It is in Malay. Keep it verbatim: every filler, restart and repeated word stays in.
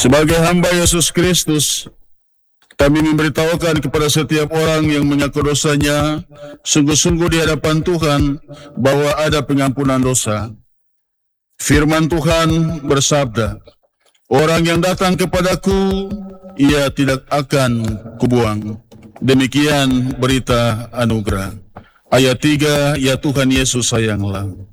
Sebagai hamba Yesus Kristus, kami memberitahukan kepada setiap orang yang mengaku dosanya sungguh-sungguh di hadapan Tuhan bahwa ada pengampunan dosa. Firman Tuhan bersabda, orang yang datang kepadaku, ia tidak akan kubuang. Demikian berita anugerah. Ayat tiga, ya Tuhan Yesus sayanglah.